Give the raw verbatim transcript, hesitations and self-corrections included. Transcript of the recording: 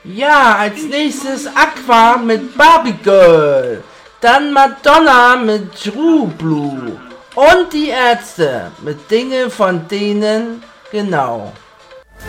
Ja, als nächstes Aqua mit Barbie Girl. Dann Madonna mit True Blue. Und die Ärzte mit Dinge von denen, genau.